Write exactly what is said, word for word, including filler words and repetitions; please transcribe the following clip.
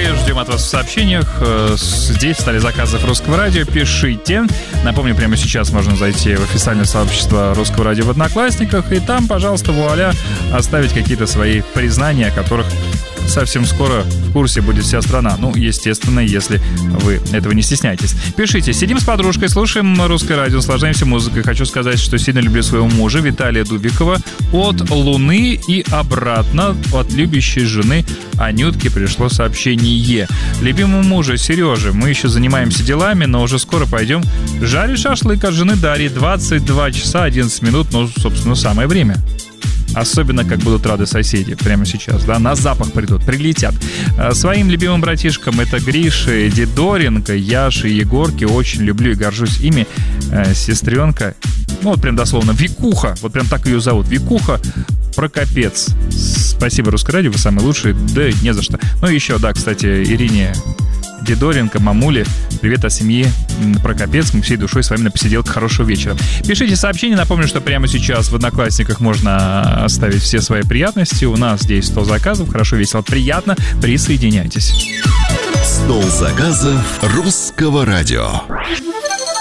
Продолжили. Ждем от вас в сообщениях. Здесь в столе заказов Русского радио. Пишите. Напомню, прямо сейчас можно зайти в официальное сообщество Русского радио в Одноклассниках. И там, пожалуйста, вуаля, оставить какие-то свои признания, о которых совсем скоро в курсе будет вся страна. Ну, естественно, если вы этого не стесняетесь. Пишите. Сидим с подружкой, слушаем Русское радио, наслаждаемся музыкой. Хочу сказать, что сильно люблю своего мужа Виталия Дубикова. От Луны и обратно от любящей жены Анютки пришло сообщение. Любимому мужу Сереже, мы еще занимаемся делами, но уже скоро пойдем жарить шашлык от жены Дарьи. двадцать два часа одиннадцать минут, ну, собственно, самое время. Особенно, как будут рады соседи прямо сейчас, да, на запах придут, прилетят. Своим любимым братишкам это Гриша, Дидоренко, Яша и Егорки. Очень люблю и горжусь ими. Сестренка, ну вот прям дословно, Викуха, вот прям так ее зовут, Викуха Прокопец. Спасибо, Русское радио, вы самые лучшие. Да не за что. Ну и еще, да, кстати, Ирине Дидоренко, мамуле, привет от семьи Прокопец. Мы всей душой с вами на посиделках. Хорошего вечера. Пишите сообщения. Напомню, что прямо сейчас в Одноклассниках можно оставить все свои приятности. У нас здесь стол заказов. Хорошо, весело, приятно. Присоединяйтесь. Стол заказов Русского радио.